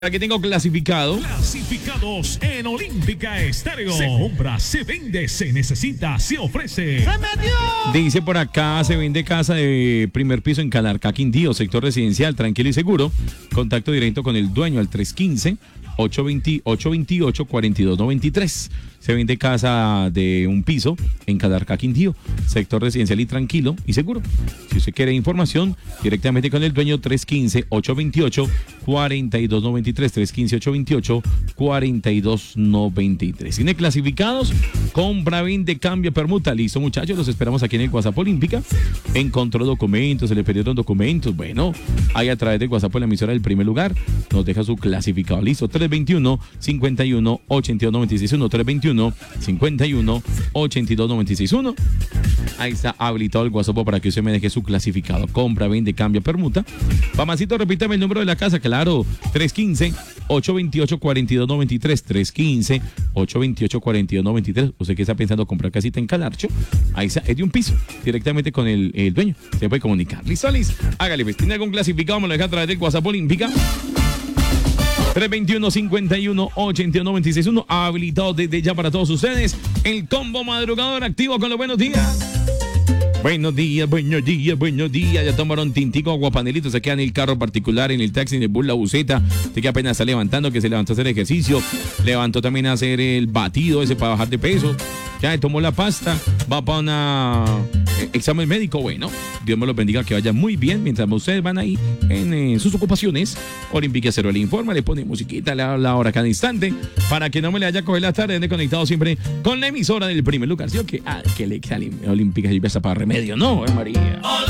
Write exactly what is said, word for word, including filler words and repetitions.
Aquí tengo clasificado. Clasificados en Olímpica Estéreo. Se compra, se vende, se necesita, se ofrece. ¡Se metió! Dice por acá, se vende casa de primer piso en Calarcá, Quindío, sector residencial, tranquilo y seguro. Contacto directo con el dueño al tres uno cinco, ocho dos ocho, cuatro dos nueve tres. Se vende casa de un piso en Calarcá, Quindío, sector residencial y tranquilo y seguro. Si usted quiere información, directamente con el dueño tres uno cinco, ocho dos ocho, cuatro dos nueve tres, tres uno cinco, ocho dos ocho, cuatro dos nueve tres. Tiene clasificados, compra, vende, cambia, permuta. Listo, muchachos, los esperamos aquí en el WhatsApp Olímpica. Encontró documentos, se le perdieron documentos. Bueno, ahí a través del WhatsApp de la emisora del primer lugar, nos deja su clasificado. Listo, tres dos uno, cinco uno, ocho dos nueve seis uno, tres dos uno, cinco uno, ocho dos nueve seis uno. Ahí está habilitado el WhatsApp para que usted me deje su clasificado. Compra, vende, cambia, permuta. Mamacito, repítame el número de la casa, claro. tres uno cinco, ocho dos ocho, cuatro dos nueve tres. tres uno cinco, ocho dos ocho, cuatro dos nueve tres. Usted que está pensando comprar casita en Calarcho, ahí está, es de un piso. Directamente con el, el dueño. Se puede comunicar. ¿Listo, Liz? Hágale, pues. ¿Tiene algún clasificado? Me lo deja a través del WhatsApp Olímpica. tres dos uno, cinco uno, ocho dos nueve seis uno, habilitado desde ya para todos ustedes. El combo madrugador activo con los buenos días. Buenos días, buenos días, buenos días. Ya tomaron tintico, aguapanelito. Se queda en el carro particular, en el taxi, en el bus, la buseta. Usted que apenas está levantando, que se levantó a hacer ejercicio. Levantó también a hacer el batido ese para bajar de peso. Ya tomó la pasta. Va para una eh, examen médico. Bueno, Dios me los bendiga, que vaya muy bien. Mientras ustedes van ahí en eh, sus ocupaciones, Olímpica Cero le informa, le pone musiquita, le habla ahora cada instante. Para que no me le haya cogido la tarde, ande conectado siempre con la emisora del primer lugar. ¿Sí o qué? Ah, que le sale Olímpica y besa para remedio. No, eh, María.